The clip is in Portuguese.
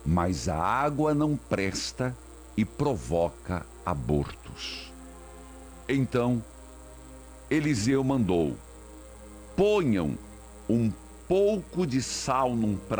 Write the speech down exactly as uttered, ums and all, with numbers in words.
mas a água não presta e provoca abortos. Então, Eliseu mandou: ponham um pouco de sal num prato